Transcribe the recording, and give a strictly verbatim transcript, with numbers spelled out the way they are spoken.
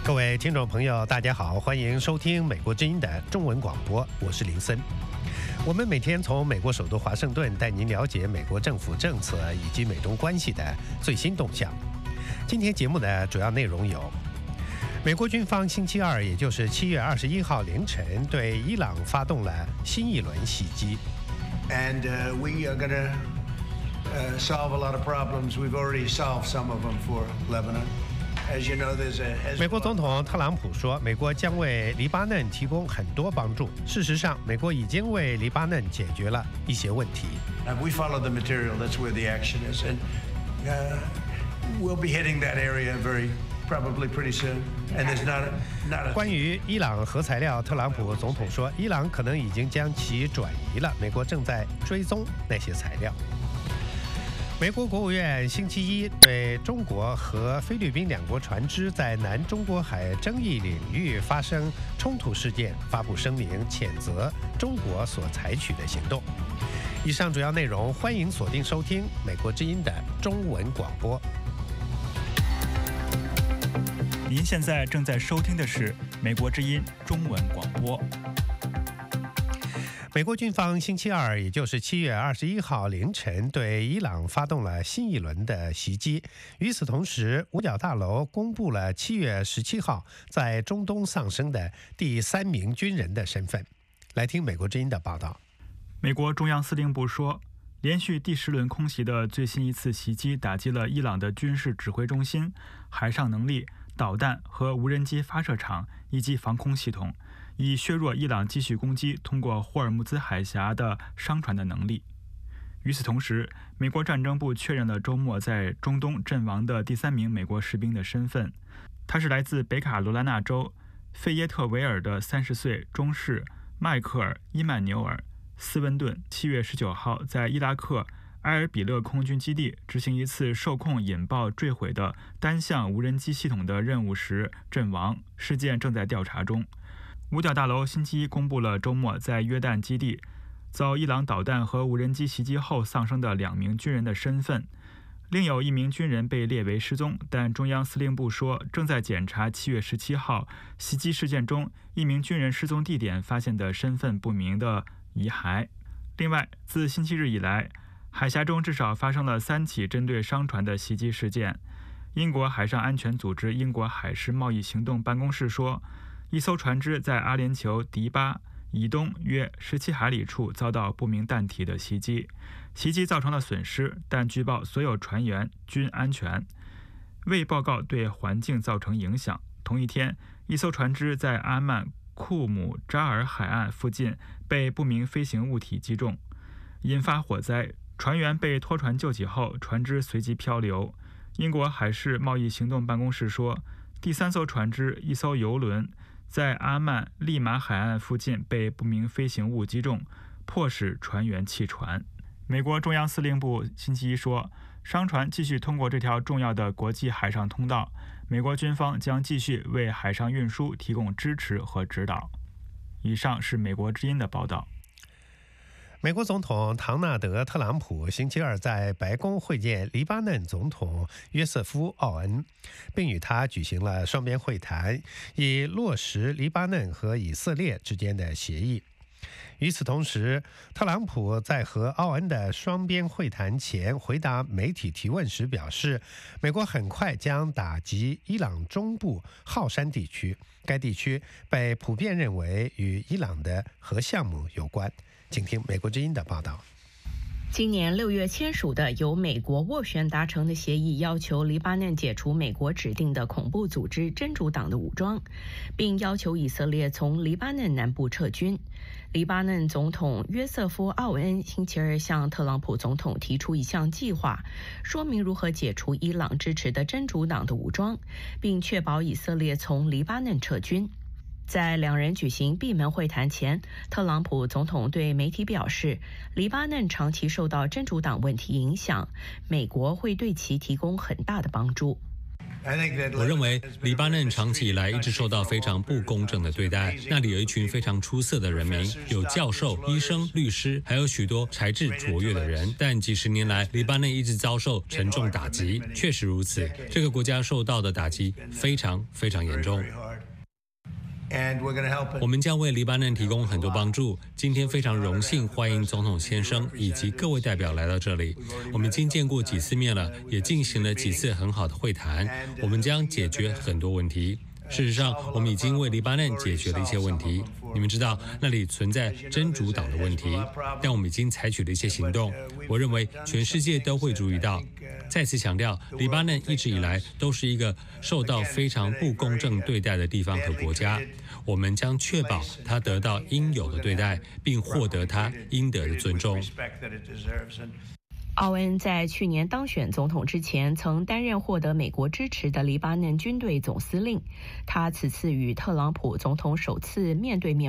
各位听众朋友，大家好，欢迎收听美国之音的中文广播，我是林森。我们每天从美国首都华盛顿带您了解美国政府政策以及美中关系的最新动向。今天节目的主要内容有：美国军方星期二，也就是七月二十一号凌晨，对伊朗发动了新一轮袭击。 And uh, we are going to uh, solve a lot of problems. We've already solved some of them for Lebanon.As you know, there's a 美国总统特朗普说，美国将为黎巴嫩提供很多帮助。事实上，美国已经为黎巴嫩解决了一些问题。 We follow the material. That's where the action is, and uh, we'll be hitting that area very probably pretty soon. And there's not a, not a 关于伊朗核材料，特朗普总统说，伊朗可能已经将其转移了。美国正在追踪那些材料。美国国务院星期一对中国和菲律宾两国船只在南中国海争议领域发生冲突事件发布声明，谴责中国所采取的行动。以上主要内容，欢迎锁定收听美国之音的中文广播。 您现在正在收听的是美国之音中文广播。 美国军方星期二，也就是七月二十一号凌晨，对伊朗发动了新一轮的袭击。与此同时，五角大楼公布了七月十七号在中东丧生的第三名军人的身份。来听美国之音的报道。 美国中央司令部说，连续第十轮空袭的最新一次袭击打击了伊朗的军事指挥中心、海上能力、导弹和无人机发射场以及防空系统，以削弱伊朗继续攻击通过霍尔木兹海峡的商船的能力。与此同时，美国战争部确认了周末在中东阵亡的第三名美国士兵的身份，他是来自北卡罗来纳州费耶特维尔的三十岁中士迈克尔·伊曼纽尔·斯温顿。七月十九号在伊拉克埃尔比勒空军基地执行一次受控引爆坠毁的单向无人机系统的任务时阵亡，事件正在调查中。五角大楼星期一公布了周末在约旦基地遭伊朗导弹和无人机袭击后丧生的两名军人的身份，另有一名军人被列为失踪，但中央司令部说正在检查七月十七号袭击事件中一名军人失踪地点发现的身份不明的遗骸。另外，自星期日以来，海峡中至少发生了三起针对商船的袭击事件。英国海上安全组织英国海事贸易行动办公室说，一艘船只在阿联酋迪巴以东约十七海里处遭到不明弹体的袭击，袭击造成了损失，但据报所有船员均安全，未报告对环境造成影响。同一天，一艘船只在阿曼库姆扎尔海岸附近被不明飞行物体击中，引发火灾，船员被拖船救起后，船只随即漂流。英国海事贸易行动办公室说，第三艘船只，一艘游轮，在阿曼利马海岸附近被不明飞行物击中，迫使船员弃船。美国中央司令部星期一说，商船继续通过这条重要的国际海上通道，美国军方将继续为海上运输提供支持和指导。以上是美国之音的报道。 美国总统唐纳德·特朗普星期二在白宫会见黎巴嫩总统约瑟夫·奥恩，并与他举行了双边会谈，以落实黎巴嫩和以色列之间的协议。与此同时，特朗普在和奥恩的双边会谈前回答媒体提问时表示，美国很快将打击伊朗中部浩山地区，该地区被普遍认为与伊朗的核项目有关。请听美国之音的报道。 今年六月签署的由美国斡旋达成的协议，要求黎巴嫩解除美国指定的恐怖组织真主党的武装，并要求以色列从黎巴嫩南部撤军。黎巴嫩总统约瑟夫·奥恩星期二向特朗普总统提出一项计划，说明如何解除伊朗支持的真主党的武装，并确保以色列从黎巴嫩撤军。在两人举行闭门会谈前，特朗普总统对媒体表示，黎巴嫩长期受到真主党问题影响，美国会对其提供很大的帮助。 我认为黎巴嫩长期以来一直受到非常不公正的对待，那里有一群非常出色的人民，有教授、医生、律师，还有许多才智卓越的人。但几十年来，黎巴嫩一直遭受沉重打击，确实如此，这个国家受到的打击非常非常严重。我们将为黎巴嫩提供很多帮助。今天非常荣幸欢迎总统先生以及各位代表来到这里。我们已经见过几次面了，也进行了几次很好的会谈。我们将解决很多问题。事实上，我们已经为黎巴嫩解决了一些问题。你们知道，那里存在真主党的问题，但我们已经采取了一些行动。我认为全世界都会注意到。再次强调，黎巴嫩一直以来都是一个受到非常不公正对待的地方和国家。我们将确保他得到应有的对待，并获得他应得的尊重。 奥恩在去年当选总统之前，曾担任获得美国支持的黎巴嫩军队总司令。他此次与特朗普总统首次面对面